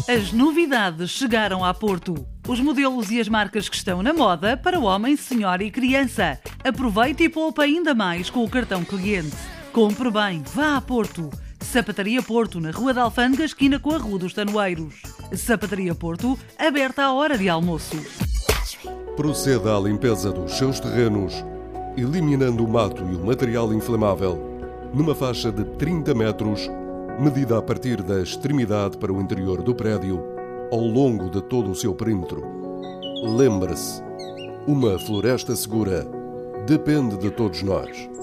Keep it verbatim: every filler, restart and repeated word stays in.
As novidades chegaram a Porto. Os modelos e as marcas que estão na moda para homem, senhora e criança. Aproveite e poupe ainda mais com o cartão cliente. Compre bem, vá a Porto. Sapataria Porto, na Rua da Alfândega, esquina com a Rua dos Tanoeiros. Sapataria Porto, aberta à hora de almoço. Proceda à limpeza dos seus terrenos, eliminando o mato e o material inflamável, numa faixa de trinta metros, medida a partir da extremidade para o interior do prédio, ao longo de todo o seu perímetro. Lembre-se, uma floresta segura depende de todos nós.